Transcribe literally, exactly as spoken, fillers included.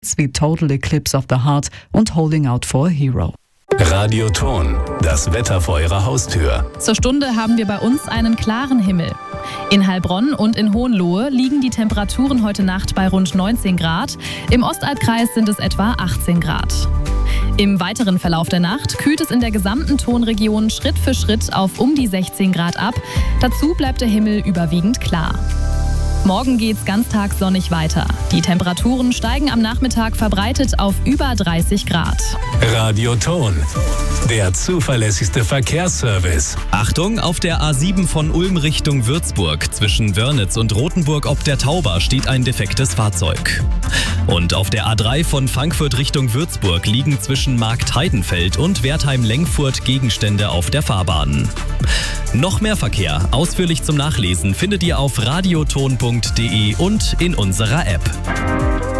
wie Total Eclipse of the Heart und Holding Out for a Hero. Radioton, das Wetter vor Ihrer Haustür. Zur Stunde haben wir bei uns einen klaren Himmel. In Heilbronn und in Hohenlohe liegen die Temperaturen heute Nacht bei rund neunzehn Grad. Im Ostalbkreis sind es etwa achtzehn Grad. Im weiteren Verlauf der Nacht kühlt es in der gesamten Tonregion Schritt für Schritt auf um die sechzehn Grad ab. Dazu bleibt der Himmel überwiegend klar. Morgen geht's ganztags sonnig weiter. Die Temperaturen steigen am Nachmittag verbreitet auf über dreißig Grad. Radioton, der zuverlässigste Verkehrsservice. Achtung, auf der A sieben von Ulm Richtung Würzburg zwischen Wörnitz und Rothenburg ob der Tauber steht ein defektes Fahrzeug. Und auf der A drei von Frankfurt Richtung Würzburg liegen zwischen Marktheidenfeld und Wertheim-Lengfurt Gegenstände auf der Fahrbahn. Noch mehr Verkehr, ausführlich zum Nachlesen, findet ihr auf radioton punkt de und in unserer App.